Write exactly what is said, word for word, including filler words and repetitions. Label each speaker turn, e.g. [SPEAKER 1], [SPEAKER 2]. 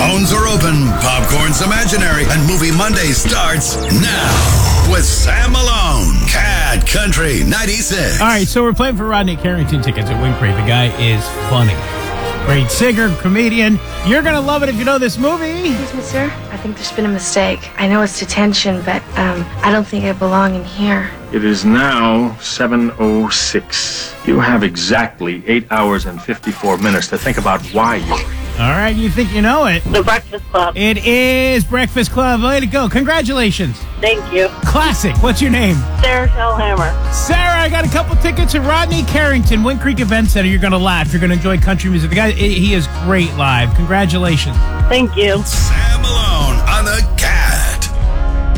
[SPEAKER 1] Phones are open, popcorn's imaginary, and Movie Monday starts now with Sam Malone. Cat Country ninety-six.
[SPEAKER 2] All right, so we're playing for Rodney Carrington tickets at Wing Creek. The guy is funny. Great singer, comedian. You're going to love it if you know this movie.
[SPEAKER 3] Excuse me, sir. I think there's been a mistake. I know it's detention, but um, I don't think I belong in here.
[SPEAKER 4] It is now seven oh six. You have exactly eight hours and fifty-four minutes to think about why you're here.
[SPEAKER 2] All right, you think you know it.
[SPEAKER 5] The Breakfast Club.
[SPEAKER 2] It is Breakfast Club. Way to go. Congratulations.
[SPEAKER 5] Thank you.
[SPEAKER 2] Classic. What's your name?
[SPEAKER 5] Sarah Shellhammer.
[SPEAKER 2] Sarah, I got a couple tickets to Rodney Carrington, Wing Creek Event Center. You're going to laugh. You're going to enjoy country music. The guy, he is great live. Congratulations.
[SPEAKER 5] Thank you.
[SPEAKER 1] Sam Malone on the